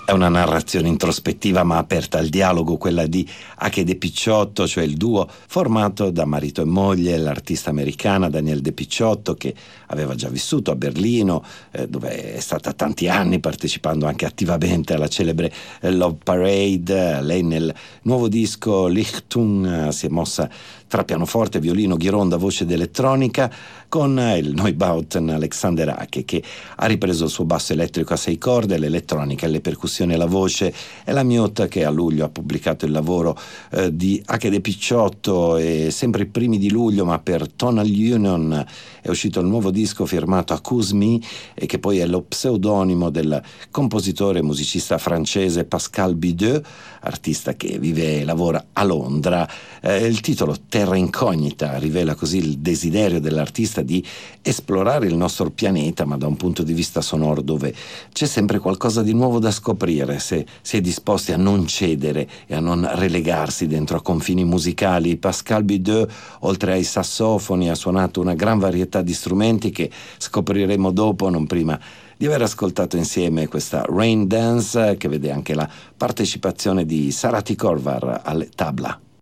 È una narrazione introspettiva ma aperta al dialogo, quella di Ake De Picciotto, cioè il duo formato da marito e moglie, l'artista americana Danielle De Picciotto, che aveva già vissuto a Berlino, dove è stata tanti anni, partecipando anche attivamente alla celebre Love Parade. Lei nel nuovo disco Lichtung si è mossa tra pianoforte, violino, ghironda, voce ed elettronica, con il Neubauten Alexander Ake, che ha ripreso il suo basso elettrico a 6 corde, l'elettronica, le percussioni e la voce, e la Mute, che a luglio ha pubblicato il lavoro di Ake De Picciotto. E sempre i primi di luglio, ma per Tonal Union, è uscito il nuovo disco firmato Accuse Me, e che poi è lo pseudonimo del compositore e musicista francese Pascal Bideux, artista che vive e lavora a Londra. Il titolo Terra Incognita rivela così il desiderio dell'artista di esplorare il nostro pianeta, ma da un punto di vista sonoro dove c'è sempre qualcosa di nuovo da scoprire, se si è disposti a non cedere e a non relegarsi dentro a confini musicali. Pascal Bideux, oltre ai sassofoni, ha suonato una gran varietà di strumenti che scopriremo dopo, non prima di aver ascoltato insieme questa Rain Dance, che vede anche la partecipazione di Sarati Korvar alle tabla.